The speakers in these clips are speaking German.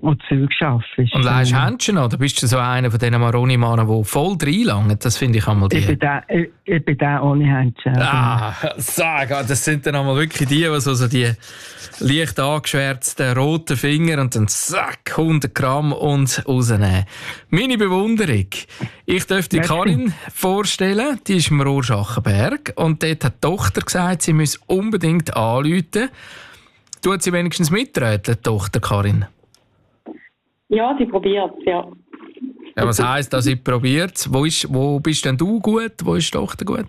und Zeug arbeitest. Und leihst Händchen oder bist du so einer von diesen Maroni-Mannen, der voll reinlangen? Das finde ich einmal die. Ich bin der ohne Händchen. Sag, das sind dann einmal wirklich die so die leicht angeschwärzten roten Finger und dann zack, 100 Gramm und rausnehmen. Meine Bewunderung. Ich dürfte Karin vorstellen, die ist im Rorschachenberg und dort hat die Tochter gesagt, sie müsse unbedingt anrufen. Tut sie wenigstens mitreden, die Tochter Karin? Ja, sie probiert es, ja. Ja, was heisst, dass sie probiert es? Wo bist denn du gut? Wo ist die Tochter gut?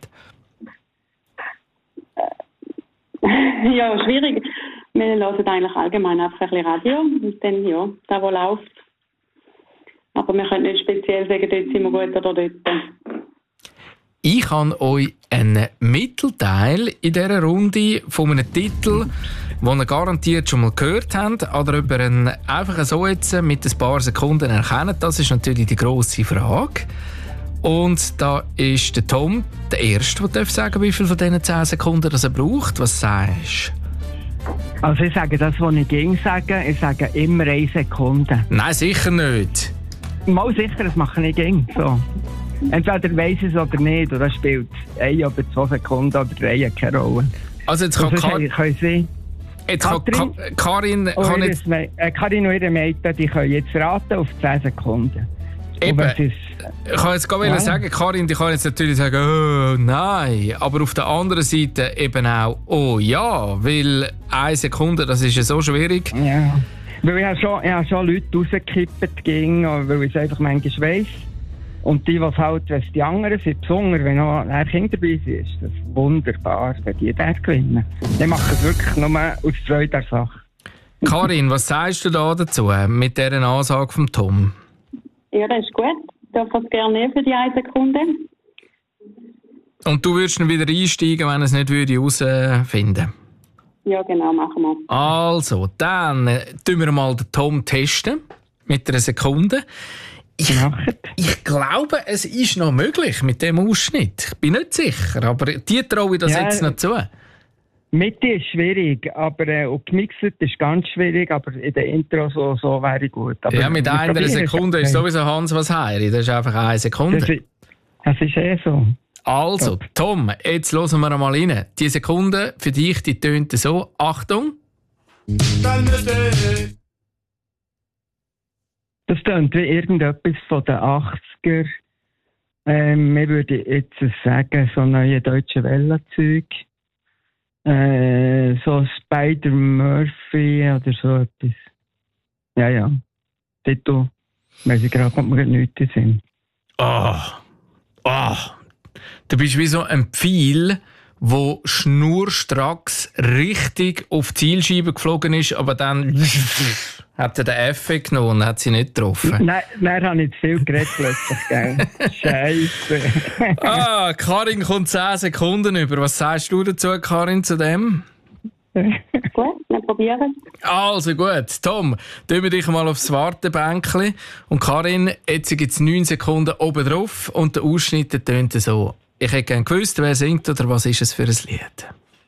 Ja, schwierig. Wir hören eigentlich allgemein einfach ein bisschen Radio und dann, ja, das, was läuft. Aber wir können nicht speziell sagen, dort sind wir gut oder dort. Ich habe euch einen Mittelteil in dieser Runde von einem Titel, den ihr garantiert schon mal gehört habt, oder ob ihr ihn einfach so jetzt mit ein paar Sekunden erkennt, das ist natürlich die grosse Frage. Und da ist der Tom der Erste, der sagen darf, wie viel von diesen 10 Sekunden er braucht. Was sagst du? Also ich sage das, was ich gegen sage. Ich sage immer 1 Sekunde. Nein, sicher nicht. Mal sicher, das mache ich gegen so. Entweder weiss ich es oder nicht, und das spielt 1 oder 2 Sekunden oder 3 keine Rolle. Also jetzt kann Karin und ihre Mädchen, die können jetzt raten auf 10 Sekunden. Eben. Ich kann jetzt gerade sagen, Karin, die kann jetzt natürlich sagen, oh nein, aber auf der anderen Seite eben auch, oh ja, weil 1 Sekunde, das ist ja so schwierig. Ja, weil ich habe schon Leute rausgekippt, weil ich es einfach manchmal weiss. Und die, was halt, wenn es die anderen sind, besonders wenn noch ein Kind dabei ist, das ist wunderbar, wenn die dort gewinnen. Die machen es wirklich nur aus Freude der Sache. Karin, was sagst du da dazu, mit dieser Ansage von Tom? Ja, das ist gut. Ich darf das gerne nehmen für die 1 Sekunde. Und du würdest dann wieder einsteigen, wenn er es nicht herausfinden würde? Ja, genau, machen wir. Also, dann testen wir mal den Tom testen mit 1 Sekunde. Ich glaube, es ist noch möglich mit dem Ausschnitt. Ich bin nicht sicher, aber die traue ich das jetzt noch zu. Mitte ist schwierig, aber und gemixt ist ganz schwierig, aber in der Intro so wäre gut. Aber ja, mit 1 Sekunde ist sowieso Hans was Heiri. Das ist einfach 1 Sekunde. Das ist so. Also, Tom, jetzt hören wir mal rein. Die Sekunde für dich, die tönt so. Achtung! Das tönt wie irgendetwas von den 80er. Wir würden jetzt sagen, so neue deutsche Welle-Zeug. So Spider-Murphy oder so etwas. Ja. Titel, weiss ich gerade, kommt mir nichts in den Sinn. Du bist wie so ein Pfeil, der schnurstracks richtig auf die Zielscheibe geflogen ist, aber dann hat er den Effekt genommen und hat sie nicht getroffen. Nein, habe ich zu viel geredet plötzlich, gell? Scheisse. Karin kommt 10 Sekunden über. Was sagst du dazu, Karin, zu dem? Gut, wir probieren. Also gut, Tom, tun wir dich mal aufs Wartebänkchen. Und Karin, jetzt gibt es 9 Sekunden oben drauf und der Ausschnitt tönt so. Ich hätte gerne gewusst, wer singt oder was ist es für ein Lied.